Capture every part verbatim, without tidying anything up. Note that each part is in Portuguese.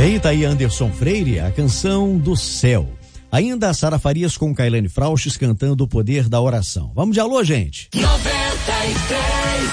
Eita, aí Anderson Freire, a canção do céu. Ainda a Sara Farias com Kailane Frauches cantando o poder da oração. Vamos de alô, gente. noventa e três.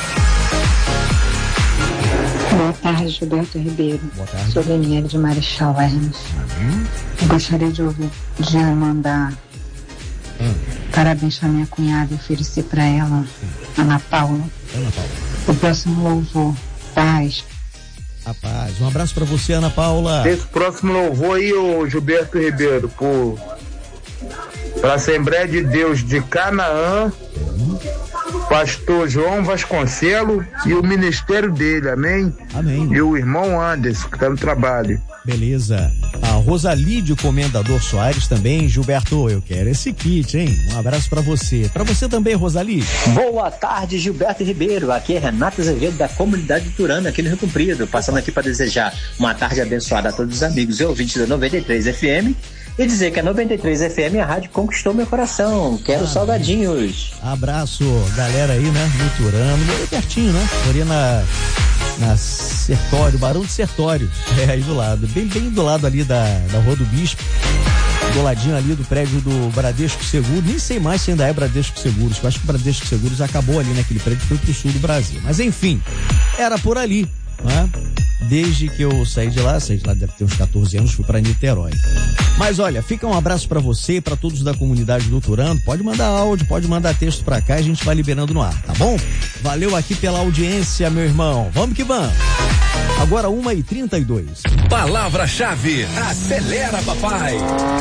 Boa tarde, Gilberto Ribeiro. Boa tarde. Sou Daniela de Marechal Hermes. Uhum. Eu gostaria de ouvir, de mandar Uhum. parabéns para minha cunhada e oferecer para ela, Ana Paula, Ana Paula. o próximo louvor. Paz. Rapaz, um abraço pra você, Ana Paula. Esse próximo louvor aí, o Gilberto Ribeiro, por para a Assembleia de Deus de Canaã, uhum. Pastor João Vasconcelos e o ministério dele, amém? Amém. E o irmão Anderson, que tá no trabalho. Beleza. A Rosalídio Comendador Soares também. Gilberto, eu quero esse kit, hein? Um abraço pra você. Pra você também, Rosalídio. Boa tarde, Gilberto Ribeiro. Aqui é Renato Azevedo da comunidade Turana, aqui no Rio Comprido. Passando aqui para desejar uma tarde abençoada a todos os amigos e ouvintes da noventa e três F M. E dizer que a noventa e três F M, a rádio conquistou meu coração. Quero ah, salgadinhos. Abraço, galera aí, né? No Turano, bem pertinho, né? Ali na, na Sertório, Barão de Sertório. É, aí do lado. Bem, bem do lado ali da, da Rua do Bispo. Do ladinho ali do prédio do Bradesco Seguros. Nem sei mais se ainda é Bradesco Seguros. Eu acho que o Bradesco Seguros acabou ali naquele prédio, foi pro sul do Brasil. Mas enfim, era por ali, né? Desde que eu saí de lá, saí de lá deve ter uns quatorze anos, fui para Niterói. Mas olha, fica um abraço para você e para todos da comunidade do Turano. Pode mandar áudio, pode mandar texto para cá e a gente vai liberando no ar, tá bom? Valeu aqui pela audiência, meu irmão. Vamos que vamos. Agora uma e trinta e dois. Palavra-chave, acelera papai.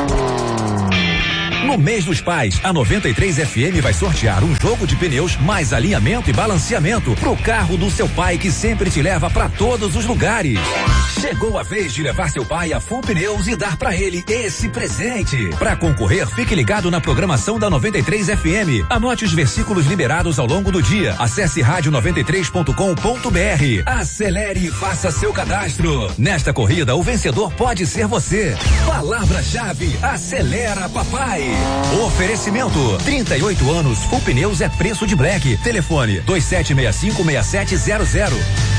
No mês dos pais, a noventa e três F M vai sortear um jogo de pneus mais alinhamento e balanceamento pro carro do seu pai que sempre te leva para todos os lugares. Chegou a vez de levar seu pai a Full Pneus e dar para ele esse presente. Para concorrer, fique ligado na programação da noventa e três F M. Anote os versículos liberados ao longo do dia. Acesse rádio noventa e três ponto com ponto b r. Acelere e faça seu cadastro. Nesta corrida, o vencedor pode ser você. Palavra-chave, acelera papai. Oferecimento, trinta e oito anos, Full Pneus é preço de black. Telefone dois sete seis cinco seis sete zero zero.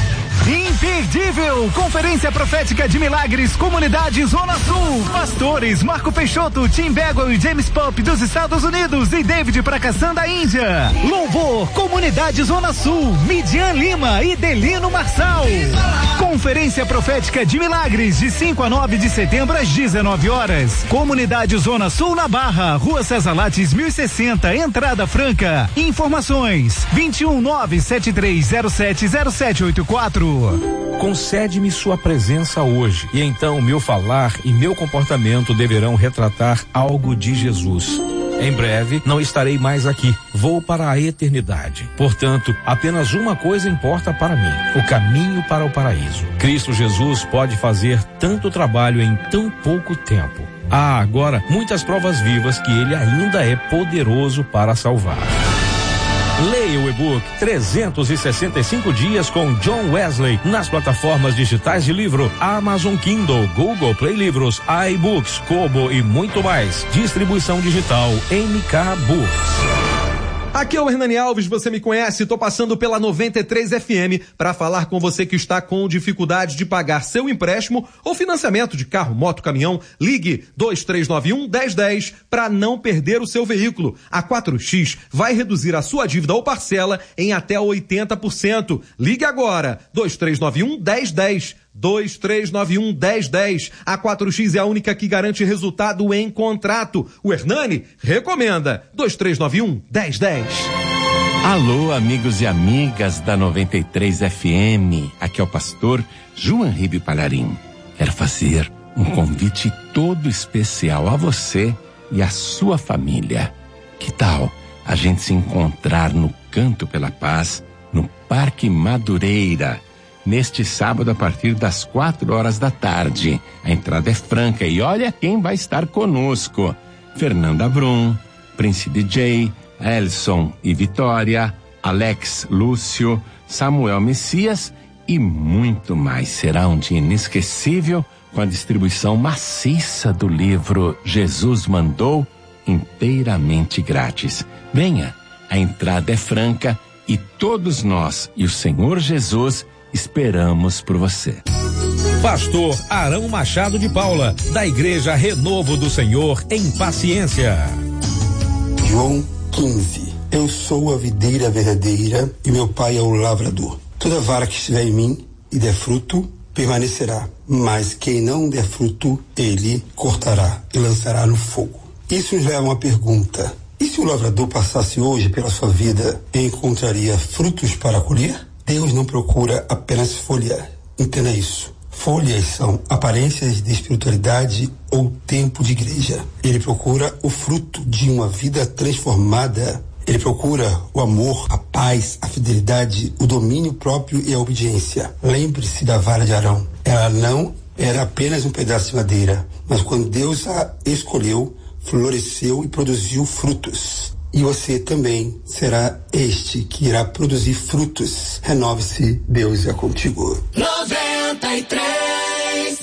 Imperdível! Conferência Profética de Milagres, Comunidade Zona Sul. Pastores Marco Peixoto, Tim Bagwell e James Pope dos Estados Unidos e David Prakassan da Índia. Louvor, Comunidade Zona Sul, Midian Lima e Delino Marçal. Conferência Profética de Milagres, de cinco a nove de setembro às dezenove horas. Comunidade Zona Sul na Barra, Rua César Lattes mil e sessenta, entrada franca. Informações vinte e um nove sete três zero sete zero sete oito quatro. Concede-me sua presença hoje, e então meu falar e meu comportamento deverão retratar algo de Jesus. Em breve não estarei mais aqui, vou para a eternidade. Portanto, apenas uma coisa importa para mim: o caminho para o paraíso. Cristo Jesus pode fazer tanto trabalho em tão pouco tempo. Há agora muitas provas vivas que ele ainda é poderoso para salvar. Leia o e-book trezentos e sessenta e cinco dias com John Wesley nas plataformas digitais de livro Amazon Kindle, Google Play Livros, iBooks, Kobo e muito mais. Distribuição digital M K Books. Aqui é o Hernani Alves, você me conhece, tô passando pela noventa e três F M para falar com você que está com dificuldade de pagar seu empréstimo ou financiamento de carro, moto, caminhão. Ligue dois três nove um, um zero um zero para não perder o seu veículo. A quatro X vai reduzir a sua dívida ou parcela em até oitenta por cento. Ligue agora, dois três nove um, um zero um zero. dois três nove um, um zero um zero. A quatro X é a única que garante resultado em contrato. O Hernani recomenda. dois três nove um, um zero um zero. Alô, amigos e amigas da noventa e três F M. Aqui é o pastor João Ribe Palharim. Quero fazer um convite todo especial a você e a sua família. Que tal a gente se encontrar no Canto pela Paz, no Parque Madureira, neste sábado a partir das quatro horas da tarde? A entrada é franca e olha quem vai estar conosco: Fernanda Brum, Prince D J, Elson e Vitória, Alex Lúcio, Samuel Messias e muito mais. Será um dia inesquecível com a distribuição maciça do livro Jesus Mandou, inteiramente grátis. Venha, a entrada é franca e todos nós e o Senhor Jesus esperamos por você. Pastor Arão Machado de Paula, da Igreja Renovo do Senhor em Paciência. João quinze. Eu sou a videira verdadeira e meu pai é o lavrador. Toda vara que estiver em mim e der fruto, permanecerá, mas quem não der fruto, ele cortará e lançará no fogo. Isso nos leva a uma pergunta: e se o lavrador passasse hoje pela sua vida e encontraria frutos para colher? Deus não procura apenas folhas. Entenda isso. Folhas são aparências de espiritualidade ou tempo de igreja. Ele procura o fruto de uma vida transformada. Ele procura o amor, a paz, a fidelidade, o domínio próprio e a obediência. Lembre-se da vara de Arão. Ela não era apenas um pedaço de madeira, mas quando Deus a escolheu, floresceu e produziu frutos. E você também será este que irá produzir frutos. Renove-se, Deus é contigo. noventa e três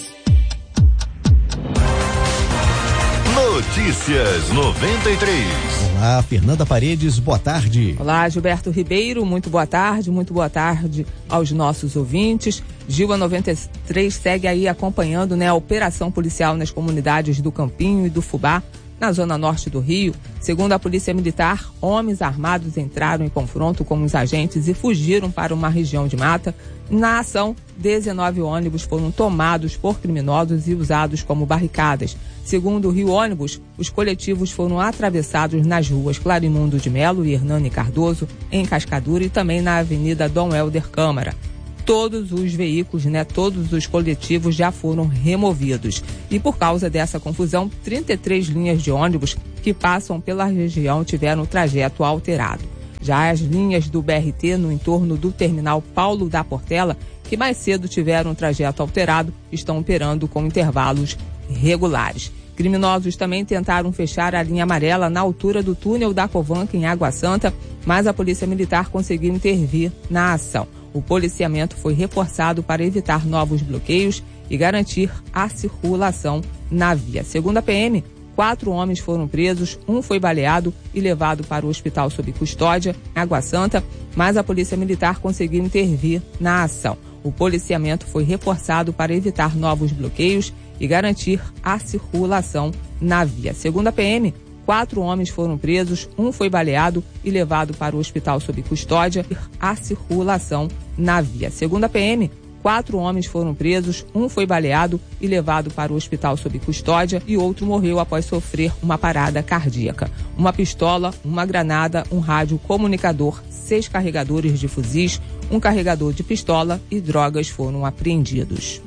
Notícias noventa e três. Olá, Fernanda Paredes, boa tarde. Olá, Gilberto Ribeiro, muito boa tarde, muito boa tarde aos nossos ouvintes. Gil, a noventa e três segue aí acompanhando, né, a operação policial nas comunidades do Campinho e do Fubá, na zona norte do Rio. Segundo a Polícia Militar, homens armados entraram em confronto com os agentes e fugiram para uma região de mata. Na ação, dezenove ônibus foram tomados por criminosos e usados como barricadas. Segundo o Rio Ônibus, os coletivos foram atravessados nas ruas Clarimundo de Melo e Hernani Cardoso, em Cascadura, e também na Avenida Dom Helder Câmara. Todos os veículos, né, todos os coletivos já foram removidos. E por causa dessa confusão, trinta e três linhas de ônibus que passam pela região tiveram o trajeto alterado. Já as linhas do B R T no entorno do terminal Paulo da Portela, que mais cedo tiveram o trajeto alterado, estão operando com intervalos regulares. Criminosos também tentaram fechar a linha amarela na altura do túnel da Covanca, em Água Santa, mas a Polícia Militar conseguiu intervir na ação. O policiamento foi reforçado para evitar novos bloqueios e garantir a circulação na via. Segundo a P M, quatro homens foram presos, um foi baleado e levado para o hospital sob custódia, em Água Santa, mas a Polícia Militar conseguiu intervir na ação. O policiamento foi reforçado para evitar novos bloqueios e garantir a circulação na via. Segundo a P M, quatro homens foram presos, um foi baleado e levado para o hospital sob custódia, a circulação na via. Segundo a P M, quatro homens foram presos, um foi baleado e levado para o hospital sob custódia e outro morreu após sofrer uma parada cardíaca. Uma pistola, uma granada, um rádio comunicador, seis carregadores de fuzis, um carregador de pistola e drogas foram apreendidos.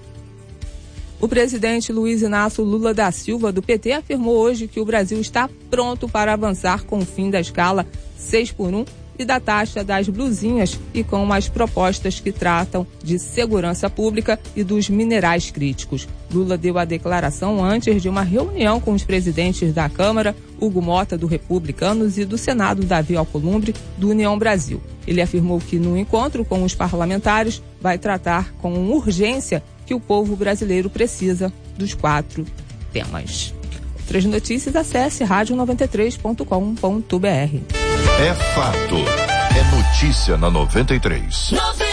O presidente Luiz Inácio Lula da Silva, do P T, afirmou hoje que o Brasil está pronto para avançar com o fim da escala seis por um e da taxa das blusinhas e com as propostas que tratam de segurança pública e dos minerais críticos. Lula deu a declaração antes de uma reunião com os presidentes da Câmara, Hugo Mota, do Republicanos, e do Senado, Davi Alcolumbre, do União Brasil. Ele afirmou que no encontro com os parlamentares vai tratar com urgência que o povo brasileiro precisa dos quatro temas. Outras notícias, acesse rádio noventa e três ponto com ponto br. É fato. É notícia na noventa e três.